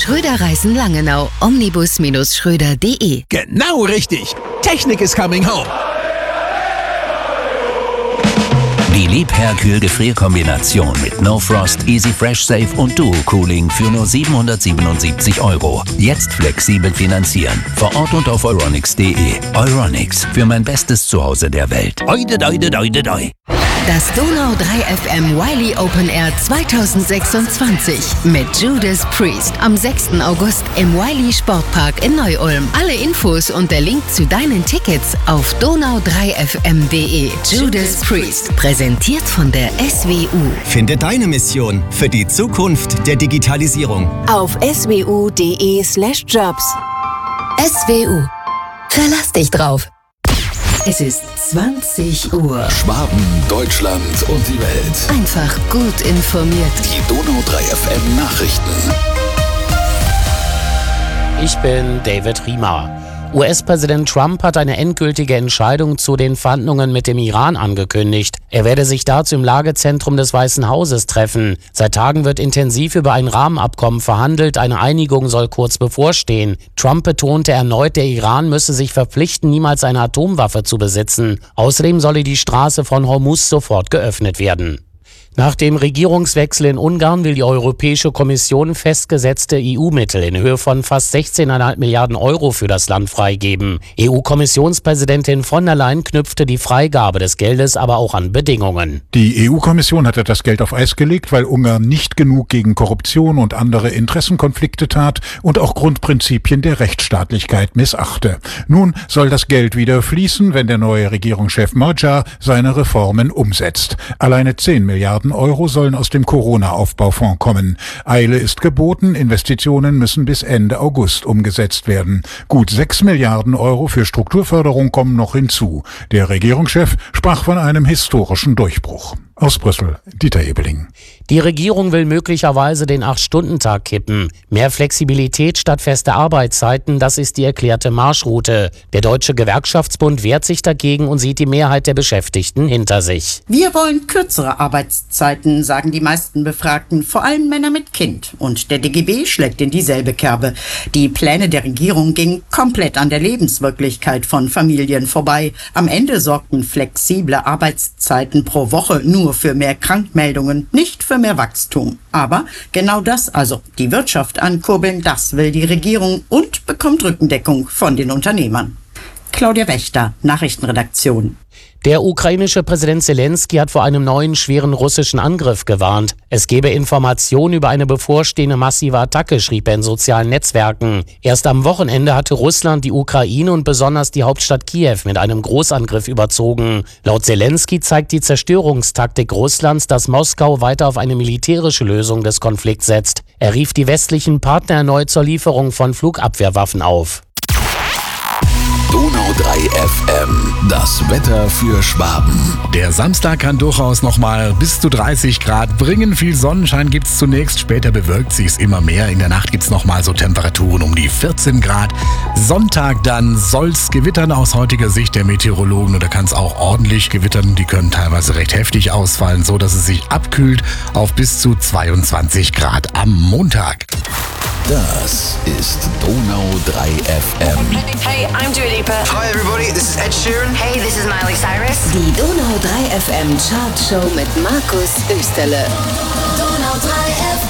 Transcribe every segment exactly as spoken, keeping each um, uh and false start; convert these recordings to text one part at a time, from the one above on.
Schröder Reisen Langenau. omnibus Schröder punkt de. Genau richtig. Technik is coming home. Die Liebherr-Kühl-Gefrierkombination mit No Frost, Easy Fresh Safe und Duo Cooling für nur siebenhundertsiebenundsiebzig Euro. Jetzt flexibel finanzieren. Vor Ort und auf euronics punkt de. Euronics, für mein bestes Zuhause der Welt. Oide, doide, doide, doi. Das Donau drei F M Wiley Open Air zweitausendsechsundzwanzig mit Judas Priest am sechsten August im Wiley Sportpark in Neu-Ulm. Alle Infos und der Link zu deinen Tickets auf donau drei f m punkt de. Judas Priest, präsentiert von der S W U. Finde deine Mission für die Zukunft der Digitalisierung Auf swu.de slash jobs. S W U. Verlass dich drauf. Es ist zwanzig Uhr. Schwaben, Deutschland und die Welt. Einfach gut informiert. Die Donau drei F M Nachrichten. Ich bin David Riemer. U S-Präsident Trump hat eine endgültige Entscheidung zu den Verhandlungen mit dem Iran angekündigt. Er werde sich dazu im Lagezentrum des Weißen Hauses treffen. Seit Tagen wird intensiv über ein Rahmenabkommen verhandelt. Eine Einigung soll kurz bevorstehen. Trump betonte erneut, der Iran müsse sich verpflichten, niemals eine Atomwaffe zu besitzen. Außerdem solle die Straße von Hormuz sofort geöffnet werden. Nach dem Regierungswechsel in Ungarn will die Europäische Kommission festgesetzte E U-Mittel in Höhe von fast sechzehn Komma fünf Milliarden Euro für das Land freigeben. E U-Kommissionspräsidentin von der Leyen knüpfte die Freigabe des Geldes aber auch an Bedingungen. Die E U-Kommission hatte das Geld auf Eis gelegt, weil Ungarn nicht genug gegen Korruption und andere Interessenkonflikte tat und auch Grundprinzipien der Rechtsstaatlichkeit missachte. Nun soll das Geld wieder fließen, wenn der neue Regierungschef Magyar seine Reformen umsetzt. Alleine zehn Milliarden Euro sollen aus dem Corona-Aufbaufonds kommen. Eile ist geboten, Investitionen müssen bis Ende August umgesetzt werden. Gut sechs Milliarden Euro für Strukturförderung kommen noch hinzu. Der Regierungschef sprach von einem historischen Durchbruch. Aus Brüssel, Dieter Ebeling. Die Regierung will möglicherweise den acht-Stunden-Tag kippen. Mehr Flexibilität statt fester Arbeitszeiten, das ist die erklärte Marschroute. Der Deutsche Gewerkschaftsbund wehrt sich dagegen und sieht die Mehrheit der Beschäftigten hinter sich. Wir wollen kürzere Arbeitszeiten, sagen die meisten Befragten, vor allem Männer mit Kind. Und der D G B schlägt in dieselbe Kerbe. Die Pläne der Regierung gingen komplett an der Lebenswirklichkeit von Familien vorbei. Am Ende sorgten flexible Arbeitszeiten pro Woche nur für mehr Krankmeldungen, nicht für mehr Wachstum. Aber genau das, also die Wirtschaft ankurbeln, das will die Regierung und bekommt Rückendeckung von den Unternehmern. Claudia Wächter, Nachrichtenredaktion. Der ukrainische Präsident Zelensky hat vor einem neuen schweren russischen Angriff gewarnt. Es gebe Informationen über eine bevorstehende massive Attacke, schrieb er in sozialen Netzwerken. Erst am Wochenende hatte Russland die Ukraine und besonders die Hauptstadt Kiew mit einem Großangriff überzogen. Laut Zelensky zeigt die Zerstörungstaktik Russlands, dass Moskau weiter auf eine militärische Lösung des Konflikts setzt. Er rief die westlichen Partner erneut zur Lieferung von Flugabwehrwaffen auf. Donau drei F M, das Wetter für Schwaben. Der Samstag kann durchaus nochmal bis zu dreißig Grad bringen. Viel Sonnenschein gibt's zunächst, später bewölkt sich's immer mehr. In der Nacht gibt's nochmal so Temperaturen um die vierzehn Grad. Sonntag dann soll's gewittern aus heutiger Sicht der Meteorologen. Und da kann's auch ordentlich gewittern. Die können teilweise recht heftig ausfallen, so dass es sich abkühlt auf bis zu zweiundzwanzig Grad am Montag. Das ist Donau drei F M. Hey, I'm Dua Lipa. Hi everybody, this is Ed Sheeran. Hey, this is Miley Cyrus. Die Donau drei F M Chartshow mit Markus Österle. Donau drei F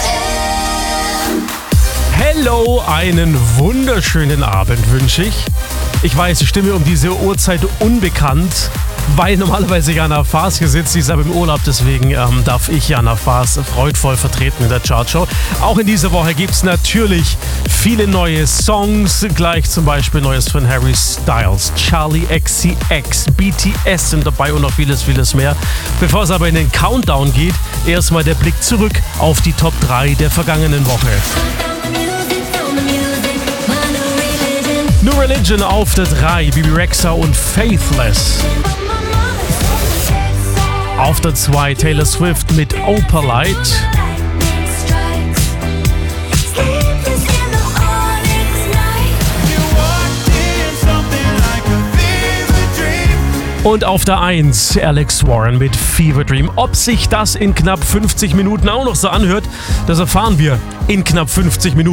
M. Hello, einen wunderschönen Abend wünsche ich. Ich weiß, die Stimme um diese Uhrzeit unbekannt, weil normalerweise Jana Faas hier sitzt. Sie ist aber im Urlaub, deswegen ähm, darf ich Jana Faas freudvoll vertreten in der Chartshow. Auch in dieser Woche gibt es natürlich viele neue Songs. Gleich zum Beispiel Neues von Harry Styles, Charlie X C X, B T S sind dabei und noch vieles, vieles mehr. Bevor es aber in den Countdown geht, erstmal der Blick zurück auf die Top drei der vergangenen Woche. New Religion auf der drei, Bibi Rexha und Faithless. Auf der zwei, Taylor Swift mit Opalite. Und auf der eins, Alex Warren mit Fever Dream. Ob sich das in knapp fünfzig Minuten auch noch so anhört, das erfahren wir in knapp fünfzig Minuten.